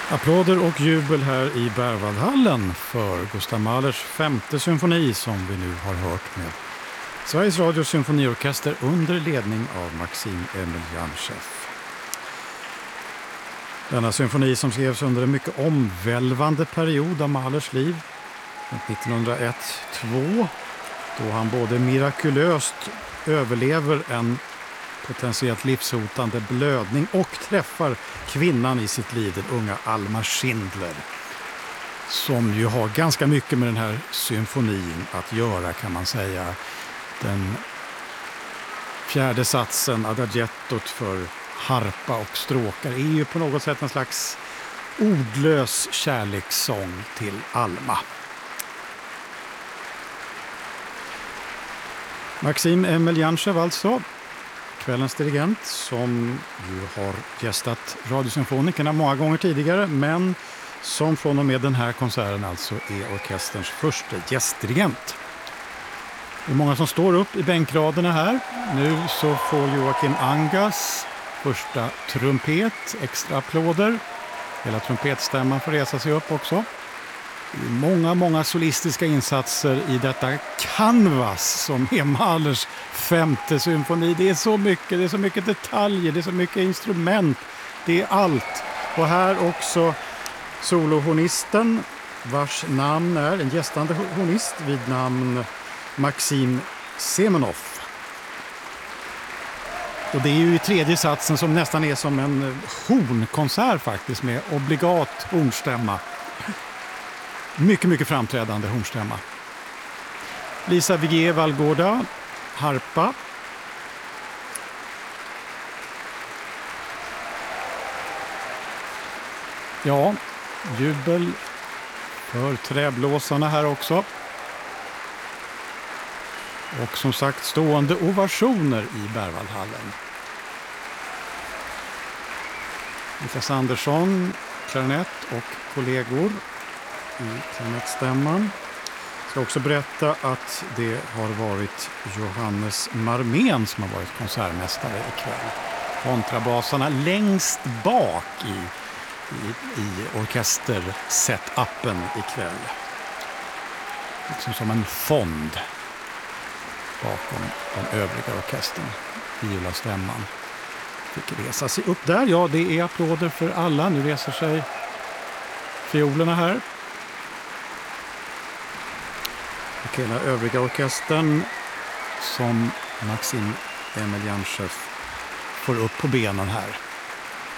Applåder och jubel här i Berwaldhallen för Gustav Mahlers femte symfoni som vi nu har hört med Sveriges Radios symfoniorkester under ledning av Maxim Emiljanchev. Denna symfoni som skrevs under en mycket omvälvande period av Mahlers liv, 1901-2, då han både mirakulöst överlever en potentiellt livshotande blödning och träffar kvinnan i sitt liv, den unga Alma Schindler, som ju har ganska mycket med den här symfonin att göra, kan man säga. Den fjärde satsen, adagiettot för harpa och stråkar, är ju på något sätt en slags ordlös kärlekssång till Alma. Maxim Emiljanchev alltså, kvällens dirigent, som ju har gästat Radiosymfonikerna många gånger tidigare, men som från och med den här konserten alltså är orkesterns första gästdirigent. Det är många som står upp i bänkraderna här. Nu så får Joakim Angas första trumpet, extra applåder. Hela trumpetstämman får resa sig upp också. Det är många solistiska insatser i detta canvas som är Mahlers femte symfoni. Det är så mycket detaljer, det är så mycket instrument, det är allt. Och här också solohornisten, vars namn är en gästande hornist vid namn Maxim Semenov. Och det är ju i tredje satsen som nästan är som en hornkonsert faktiskt, med obligat hornstämma. Mycket framträdande hornstämma. Lisa Vigier-Valgårda, harpa. Ja, jubel för träblåsarna här också. Och som sagt stående ovationer i Berwaldhallen. Niklas Andersson, klarinett och kollegor i klarinettstämman. Jag ska också berätta att det har varit Johannes Marmén som har varit konsertmästare ikväll. Kontrabasarna längst bak i orkester-setupen ikväll. Liksom som en fond bakom den övriga orkestern. Viola-stämman fick resa sig upp där. Ja, det är applåder för alla. Nu reser sig fiolerna här. Och hela övriga orkestern som Maxim Emiljanchev får upp på benen här.